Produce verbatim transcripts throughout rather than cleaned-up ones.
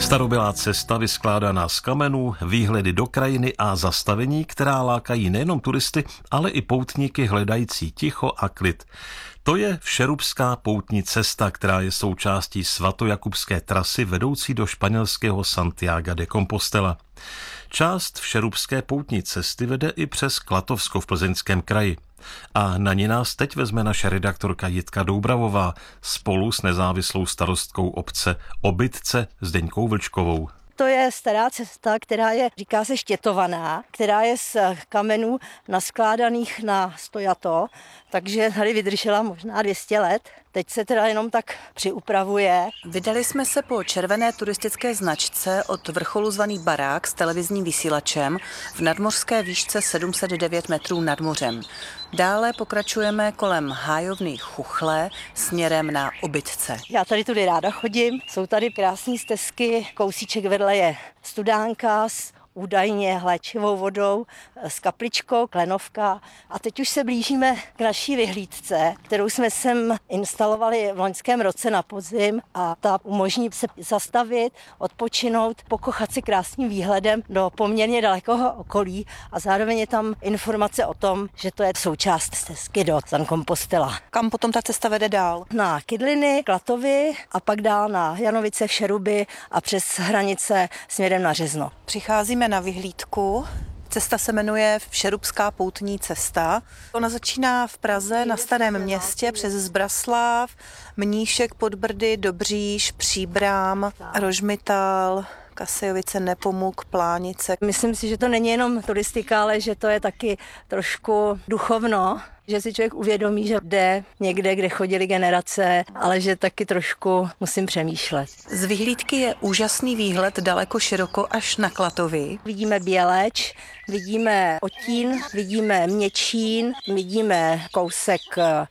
Starobylá cesta vyskládaná z kamenů, výhledy do krajiny a zastavení, která lákají nejenom turisty, ale i poutníky hledající ticho a klid. To je Všerupská poutní cesta, která je součástí svatojakubské trasy vedoucí do španělského Santiaga de Compostela. Část Všerupské poutní cesty vede i přes Klatovsko v Plzeňském kraji. A na ní nás teď vezme naše redaktorka Jitka Doubravová spolu s nezávislou starostkou obce Obytce Zdeňkou Vlčkovou. To je stará cesta, která je, říká se, štětovaná, která je z kamenů naskládaných na stojato, takže tady vydržela možná dvě stě let. Teď se teda jenom tak přiupravuje. Vydali jsme se po červené turistické značce od vrcholu zvaný Barák s televizním vysílačem v nadmořské výšce sedm set devět metrů nad mořem. Dále pokračujeme kolem hájovny Chuchle směrem na Obytce. Já tady tudy ráda chodím, jsou tady krásné stezky, kousíček vedle je studánka s údajně hléčivou vodou, s kapličkou, klenovka. A teď už se blížíme k naší vyhlídce, kterou jsme sem instalovali v loňském roce na podzim a ta umožní se zastavit, odpočinout, pokochat si krásným výhledem do poměrně dalekého okolí a zároveň je tam informace o tom, že to je součást stezky do San Compostela. Kam potom ta cesta vede dál? Na Kydliny, Klatovy a pak dál na Janovice, Všeruby a přes hranice směrem na Řezno. Přicházíme na vyhlídku. Cesta se jmenuje Všerupská poutní cesta. Ona začíná v Praze na Starém Městě přes Zbraslav, Mníšek pod Brdy, Dobříš, Příbram, Rožmitál, Kasejovice, Nepomuk, Plánice. Myslím si, že to není jenom turistika, ale že to je taky trošku duchovno, že si člověk uvědomí, že jde někde, kde chodili generace, ale že taky trošku musím přemýšlet. Z vyhlídky je úžasný výhled daleko široko až na Klatovy. Vidíme Běleč, vidíme Otín, vidíme Měčín, vidíme kousek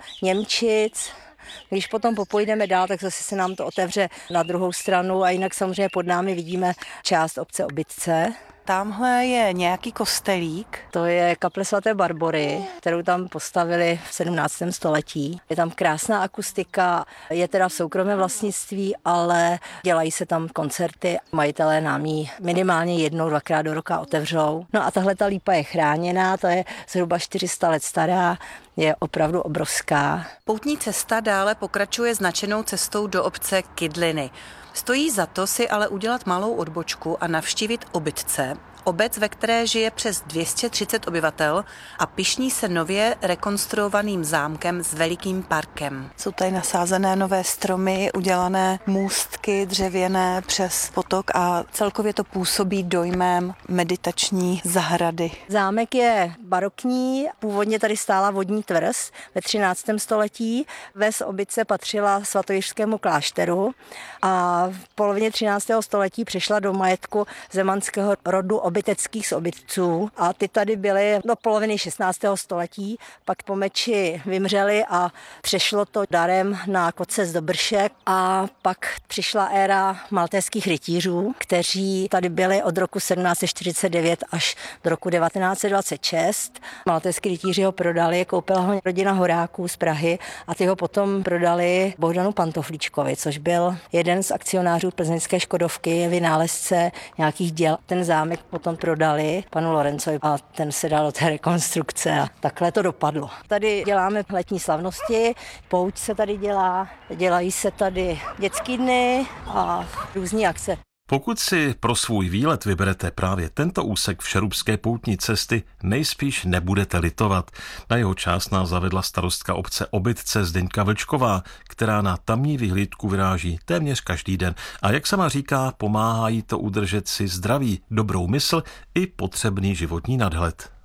Němčic. Když potom popojdeme dál, tak zase se nám to otevře na druhou stranu a jinak samozřejmě pod námi vidíme část obce Obytce. Tamhle je nějaký kostelík. To je kaple svaté Barbory, kterou tam postavili v sedmnáctém století. Je tam krásná akustika, je teda v soukromém vlastnictví, ale dělají se tam koncerty. Majitelé nám ji minimálně jednou, dvakrát do roka otevřou. No a tahle ta lípa je chráněná, ta je zhruba čtyři sta let stará, je opravdu obrovská. Poutní cesta dále pokračuje značenou cestou do obce Kydliny. Stojí za to si ale udělat malou odbočku a navštívit Obytce, obec, ve které žije přes dvě stě třicet obyvatel a pyšní se nově rekonstruovaným zámkem s velikým parkem. Jsou tady nasázené nové stromy, udělané můstky dřevěné přes potok a celkově to působí dojmem meditační zahrady. Zámek je barokní, původně tady stála vodní tvrz ve třináctém století. Ves Obytce patřila svatojišskému klášteru a v polovině třináctého století přešla do majetku zemanského rodu obyteckých z Obytců a ty tady byly do poloviny šestnáctého století, pak po meči vymřeli a přešlo to darem na Kotce z Dobršek a pak přišla éra maltéských rytířů, kteří tady byli od roku sedmnáct set čtyřicet devět až do roku devatenáct set dvacet šest. Maltéský rytíři ho prodali, koupila ho rodina Horáků z Prahy a ty ho potom prodali Bohdanu Pantoflíčkovi, což byl jeden z akcionářů plzeňské Škodovky, je vynálezce nějakých děl. Ten zámek potom prodali panu Lorencovi a ten se dal do té rekonstrukce a takhle to dopadlo. Tady děláme letní slavnosti, pouť se tady dělá, dělají se tady dětský dny a různý akce. Pokud si pro svůj výlet vyberete právě tento úsek Všerupské poutní cesty, nejspíš nebudete litovat. Na jeho část nás zavedla starostka obce Obytce Zdeňka Vlčková, která na tamní vyhlídku vyráží téměř každý den. A jak sama říká, pomáhá jí to udržet si zdraví, dobrou mysl i potřebný životní nadhled.